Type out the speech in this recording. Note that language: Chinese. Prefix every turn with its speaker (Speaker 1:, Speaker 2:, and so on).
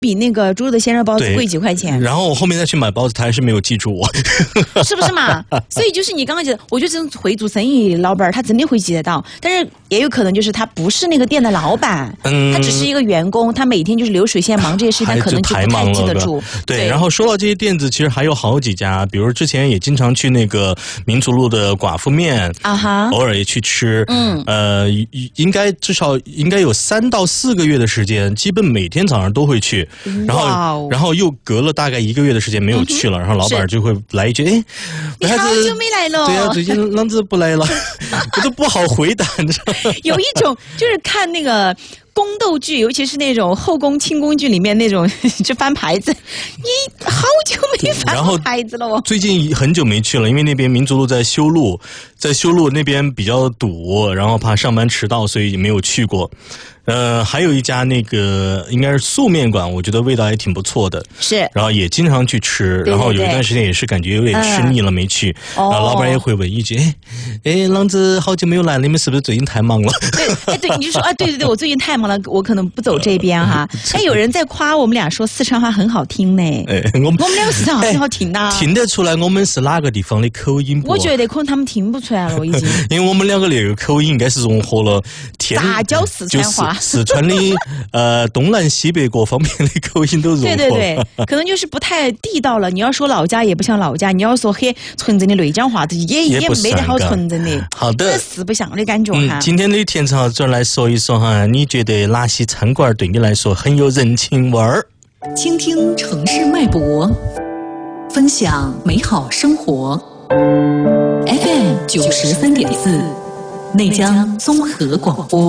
Speaker 1: 比那个猪肉的鲜肉包子贵几块钱。
Speaker 2: 然后我后面再去买包子，他还是没有记住我，
Speaker 1: 是不是嘛？所以就是你刚刚讲，我觉得这种会做生意老板他真的会记得到，但是也有可能就是他不是那个店的老板，他只是一个员工，他每天就是流水线忙这些事，他可能就不太记得住。
Speaker 2: 对，然后说到这些店子，其实还有好几家，比如之前也经常去那个民族路的寡妇面啊哈，偶尔也去吃，应该至少应该有3到4个月的时间，基本每天早上都会去，然后又隔了大概1个月的时间没有去了，然后老板就会来一句：“哎，
Speaker 1: 你好久没来了。”
Speaker 2: 对呀，最近浪子不来了，我都不好回答，你知道吗？
Speaker 1: 有一种就是看那个宫斗剧，尤其是那种后宫清宫剧里面那种去翻牌子，你好久没翻牌子了哦。
Speaker 2: 最近很久没去了，因为那边民族路在修路，那边比较堵，然后怕上班迟到，所以没有去过。还有一家那个应该是素面馆，我觉得味道也挺不错的，是，然后也经常去吃，然后有一段时间也是感觉有点吃腻了，没去，然后老板也会问一句：“哎，浪子好久没有来了，你们是不是最近太忙了？”
Speaker 1: 对，你就说啊，对，我最近太忙了，我可能不走这边哈。有人在夸我们俩说四川话很好听呢，我们两个四川话很好听呐，
Speaker 2: 听得出来我们是哪个地方的口音不？
Speaker 1: 我觉得可能他们听不出来了，已经，
Speaker 2: 因为我们两个那个口音应该是融合了
Speaker 1: 杂交四川话。
Speaker 2: 四川的东南西北各方面的口音都融合，
Speaker 1: 对，可能就是不太地道了。你要说老家也不像老家，你要说很纯正的内江话，也没得好纯正的。
Speaker 2: 好的，
Speaker 1: 四不像的感觉哈。
Speaker 2: 今天的田超这儿来说一说哈，你觉得哪些餐馆对你来说很有人情味儿？
Speaker 3: 倾听城市脉搏，分享美好生活。FM 93.4，内江综合广播。